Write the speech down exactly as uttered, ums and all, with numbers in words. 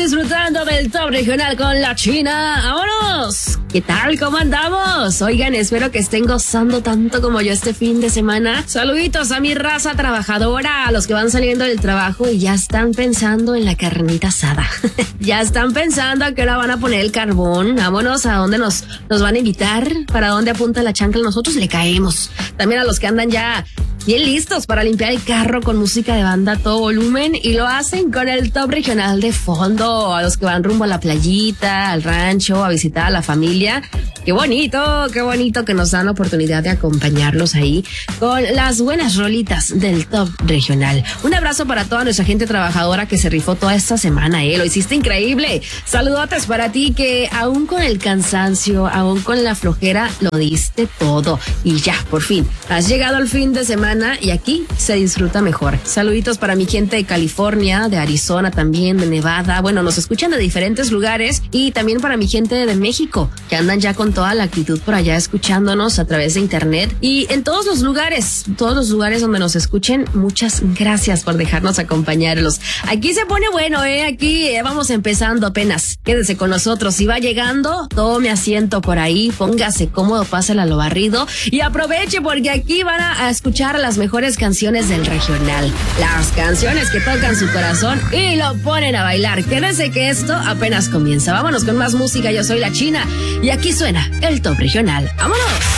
disfrutando del Top Regional con la China. ¡Vámonos! ¿Qué tal? ¿Cómo andamos? Oigan, espero que estén gozando tanto como yo este fin de semana. Saluditos a mi raza trabajadora, a los que van saliendo del trabajo y ya están pensando en la carnita asada. Ya están pensando a qué hora van a poner el carbón. Vámonos a dónde nos, nos van a invitar, para dónde apunta la chancla. Nosotros le caemos. También a los que andan ya bien listos para limpiar el carro con música de banda a todo volumen y lo hacen con el Top Regional de fondo. A los que van rumbo a la playita, al rancho, a visitar a la familia. Qué bonito, qué bonito que nos dan la oportunidad de acompañarlos ahí con las buenas rolitas del Top Regional. Un abrazo para toda nuestra gente trabajadora que se rifó toda esta semana, ¿eh? Lo hiciste increíble. Saludotes para ti que aún con el cansancio, aún con la flojera, lo diste todo. Y ya, por fin, has llegado al fin de semana y aquí se disfruta mejor. Saluditos para mi gente de California, de Arizona también, de Nevada. Bueno, nos escuchan de diferentes lugares y también para mi gente de México, que andan ya con toda la actitud por allá escuchándonos a través de internet y en todos los lugares, todos los lugares donde nos escuchen. Muchas gracias por dejarnos acompañarlos. Aquí se pone bueno, eh, aquí eh, vamos empezando apenas. Quédese con nosotros. Si va llegando, tome asiento por ahí, póngase cómodo, pásela a lo barrido y aproveche porque aquí van a, a escuchar las mejores canciones del regional, las canciones que tocan su corazón y lo ponen a bailar. Quédese que esto apenas comienza. Vámonos con más música. Yo soy la China y aquí suena el Top Regional. ¡Vámonos!